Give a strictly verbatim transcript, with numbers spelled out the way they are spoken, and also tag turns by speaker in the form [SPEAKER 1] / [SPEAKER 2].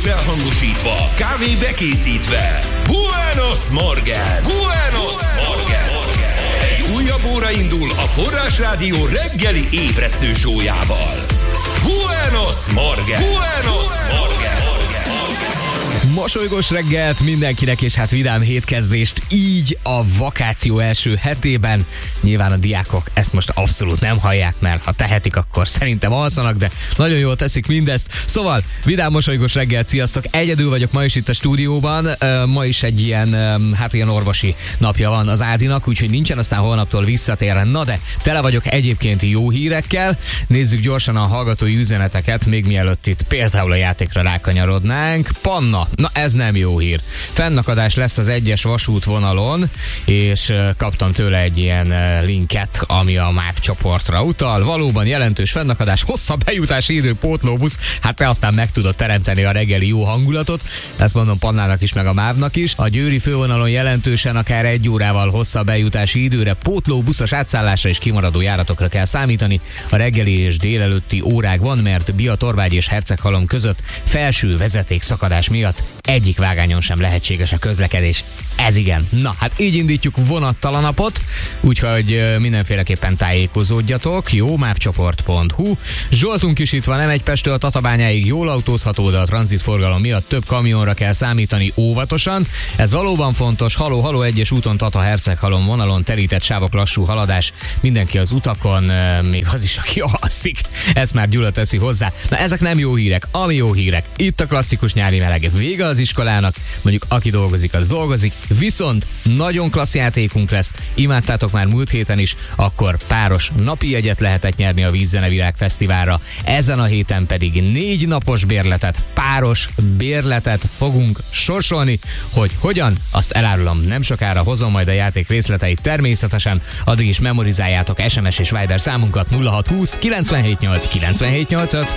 [SPEAKER 1] felhangosítva, kávé bekészítve. Buenos Morgen! Buenos Morgen! Egy újabb óra indul a Forrás Rádió reggeli ébresztő sójával. Buenos Morgen! Buenos Morgen!
[SPEAKER 2] Mosolygós reggelt mindenkinek, és hát vidám hétkezdést így a vakáció első hetében. Nyilván a diákok ezt most abszolút nem hallják, mert ha tehetik, akkor szerintem alszanak, de nagyon jól teszik mindezt. Szóval, vidám mosolygós reggelt, sziasztok! Egyedül vagyok ma is itt a stúdióban. Ma is egy ilyen, hát ilyen orvosi napja van az Ádinak, úgyhogy nincsen, aztán holnaptól visszatér. Na de, tele vagyok egyébként jó hírekkel. Nézzük gyorsan a hallgatói üzeneteket, még mielőtt itt például a játékra rákanyarodnánk. Panna, na ez nem jó hír. Fennakadás lesz az egyes vasútvonalon, és kaptam tőle egy ilyen linket, ami a MÁV csoportra utal. Valóban jelentős fennakadás, hosszabb bejutási idő, pótlóbusz. Hát te aztán meg tudod teremteni a reggeli jó hangulatot. Ezt mondom Pannának is, meg a MÁV-nak is. A győri fővonalon jelentősen akár egy órával hosszabb bejutási időre, pótlóbuszos átszállásra és kimaradó járatokra kell számítani. A reggeli és délelőtti órákban, mert Biatorvágy és Herceghalom között felső vezeték szakadás miatt egyik vágányon sem lehetséges a közlekedés. Ez igen. Na, hát így indítjuk vonattal a napot, úgyhogy mindenféleképpen tájékozódjatok. Jó, mávcsoport pont hu. Zsoltunk is itt van, nem egy Pesttől Tatabányáig jól autózható, de a tranzitforgalom miatt több kamionra kell számítani óvatosan. Ez valóban fontos. Haló, haló, egyes úton Tata-Herceghalom vonalon terített sávok, lassú haladás. Mindenki az utakon, még az is, aki alszik. Ezt már Gyula teszi hozzá. Na, ezek nem jó hírek. Ami jó hírek. Itt a klasszikus nyári meleg. Vége az iskolának. Mondjuk aki dolgozik, az dolgozik. Viszont nagyon klassz játékunk lesz. Imádtátok már múlt héten is, akkor páros napi jegyet lehetett nyerni a Vízzenevirág Fesztiválra. Ezen a héten pedig négy napos bérletet, páros bérletet fogunk sorsolni. Hogy hogyan, azt elárulom nem sokára, hozom majd a játék részleteit természetesen. Addig is memorizáljátok es em es és Viber számunkat nulla hat húsz kilencvenhét nyolc kilencvenhét nyolc öt.